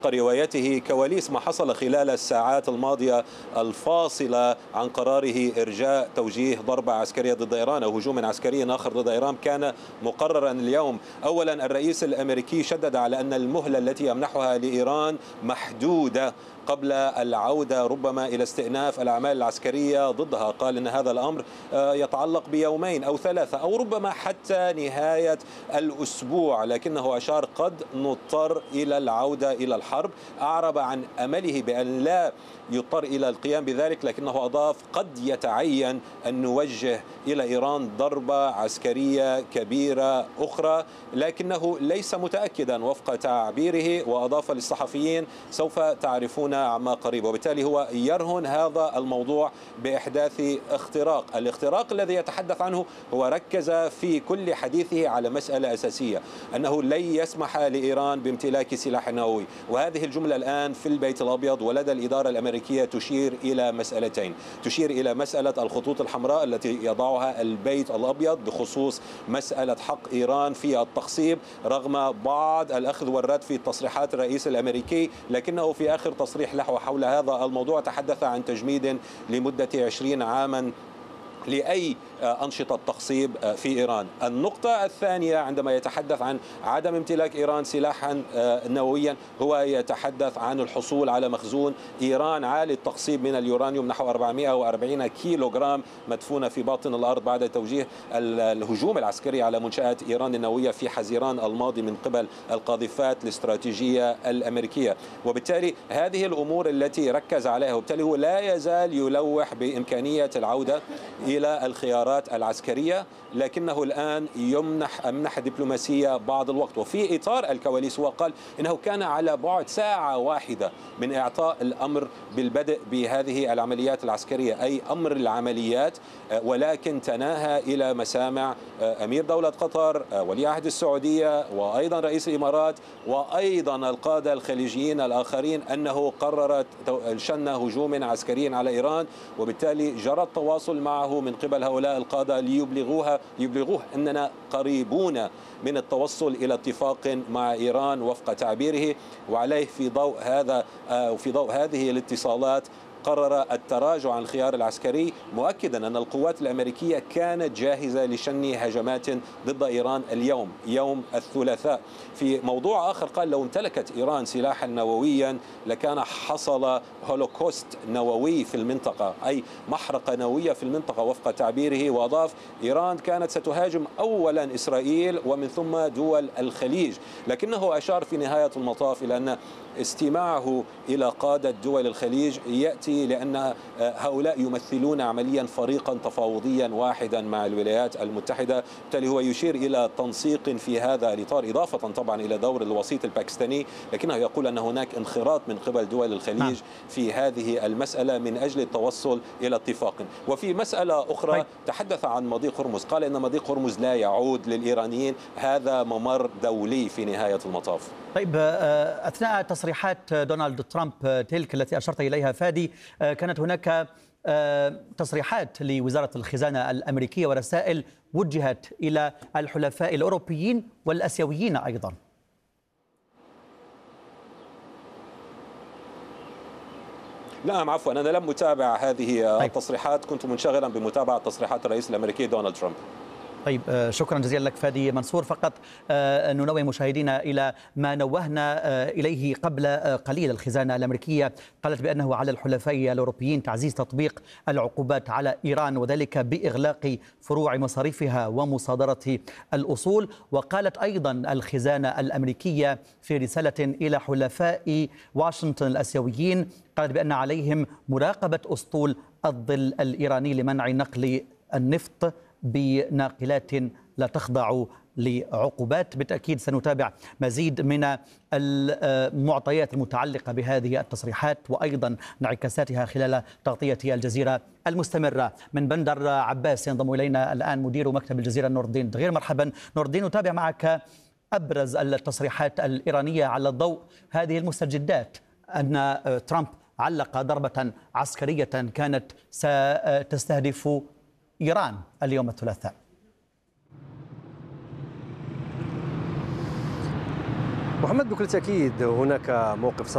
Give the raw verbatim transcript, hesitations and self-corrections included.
روايته كواليس ما حصل خلال الساعات الماضية الفاصلة عن قراره إرجاء توجيه ضربة عسكرية ضد إيران أو هجوم عسكري آخر ضد إيران كان مقررا اليوم. أولا الرئيس الأمريكي شدد على أن المهلة التي يمنحها لإيران محدودة قبل العودة ربما إلى استئناف الأعمال العسكرية ضدها. قال أن هذا الأمر يتعلق بيومين أو ثلاثة أو ربما حتى نهاية الأسبوع، لكنه أشار قد نضطر إلى العودة إلى الحرب. أعرب عن أمله بأن لا يضطر إلى القيام بذلك، لكنه أضاف قد يتعين أن نوجه إلى إيران ضربة عسكرية كبيرة أخرى، لكنه ليس متأكدا وفق تعبيره. وأضاف للصحفيين سوف تعرفون عما قريب. وبالتالي هو يرهن هذا الموضوع بإحداث اختراق. الاختراق الذي يتحدث عنه هو ركز في كل حديثه على مسألة أساسية، أنه لن يسمح لإيران بامتلاك سلاح نووي. وهذه الجملة الآن في البيت الأبيض ولدى الإدارة الأمريكية تشير إلى مسألتين. تشير إلى مسألة الخطوط الحمراء التي يضعها البيت الأبيض بخصوص مسألة حق إيران في التخصيب رغم بعض الأخذ والرد في تصريحات الرئيس الأمريكي، لكنه في آخر تصريح له حول هذا الموضوع تحدث عن تجميد لمدة عشرين عاما لأي أنشطة تخصيب في إيران. النقطة الثانية عندما يتحدث عن عدم امتلاك إيران سلاحا نوويا هو يتحدث عن الحصول على مخزون إيران عالي التخصيب من اليورانيوم نحو أربعمائة وأربعين كيلو جرام مدفونة في باطن الأرض بعد توجيه الهجوم العسكري على منشآت إيران النووية في حزيران الماضي من قبل القاذفات الاستراتيجية الأمريكية. وبالتالي هذه الأمور التي ركز عليها، وبالتالي هو لا يزال يلوح بإمكانية العودة إلى الخيارات العسكرية، لكنه الآن يمنح أمنح دبلوماسية بعض الوقت. وفي إطار الكواليس هو قال إنه كان على بعد ساعة واحدة من إعطاء الأمر بالبدء بهذه العمليات العسكرية، أي أمر العمليات، ولكن تناهى إلى مسامع أمير دولة قطر، ولي عهد السعودية، وأيضا رئيس الإمارات، وأيضا القادة الخليجيين الآخرين أنه قررت شن هجوم عسكري على إيران. وبالتالي جرى التواصل معه من قبل هؤلاء القادة ليبلغوها ليبلغوه أننا قريبون من التوصل إلى اتفاق مع إيران وفق تعبيره. وعليه في ضوء هذا وفي ضوء هذه الاتصالات قرر التراجع عن الخيار العسكري، مؤكدا أن القوات الأمريكية كانت جاهزة لشن هجمات ضد إيران اليوم يوم الثلاثاء. في موضوع آخر قال لو امتلكت إيران سلاحا نوويا لكان حصل هولوكوست نووي في المنطقة، أي محرقة نووية في المنطقة وفق تعبيره. وأضاف إيران كانت ستهاجم أولا إسرائيل ومن ثم دول الخليج، لكنه أشار في نهاية المطاف إلى أن استماعه إلى قادة دول الخليج يأتي لأن هؤلاء يمثلون عمليا فريقا تفاوضيا واحدا مع الولايات المتحدة. بالتالي هو يشير إلى تنسيق في هذا الإطار، إضافة طبعا إلى دور الوسيط الباكستاني، لكنه يقول أن هناك انخراط من قبل دول الخليج في هذه المسألة من أجل التوصل إلى اتفاق. وفي مسألة أخرى تحدث عن مضيق هرمز، قال إن مضيق هرمز لا يعود للإيرانيين، هذا ممر دولي في نهاية المطاف. طيب، أثناء تصريحات دونالد ترامب تلك التي أشرت إليها فادي، كانت هناك تصريحات لوزارة الخزانة الأمريكية ورسائل وجهت إلى الحلفاء الأوروبيين والأسيويين أيضا. نعم عفوا، أنا لم أتابع هذه التصريحات، كنت منشغلا بمتابعة تصريحات الرئيس الأمريكي دونالد ترامب. طيب، شكرا جزيلا لك فادي منصور. فقط ننوه مشاهدينا إلى ما نوهنا إليه قبل قليل. الخزانة الأمريكية قالت بأنه على الحلفاء الأوروبيين تعزيز تطبيق العقوبات على إيران، وذلك بإغلاق فروع مصاريفها ومصادرة الأصول. وقالت أيضا الخزانة الأمريكية في رسالة إلى حلفاء واشنطن الآسيويين، قالت بأن عليهم مراقبة أسطول الظل الإيراني لمنع نقل النفط بناقلات لا تخضع لعقوبات. بالتأكيد سنتابع مزيد من المعطيات المتعلقة بهذه التصريحات وأيضا انعكاساتها خلال تغطية الجزيرة المستمرة. من بندر عباس ينضم إلينا الآن مدير مكتب الجزيرة نور الدين دغير. مرحبا نور الدين، نتابع معك أبرز التصريحات الإيرانية على ضوء هذه المستجدات، أن ترامب علق ضربة عسكرية كانت ستستهدف إيران اليوم الثلاثاء. محمد، بكل تأكيد هناك موقف